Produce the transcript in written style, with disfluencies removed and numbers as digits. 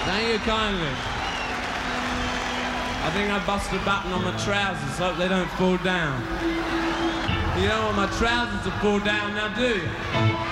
Thank you kindly. I think I bust a button on my trousers so they don't fall down. You don't want my trousers to fall down now, do you?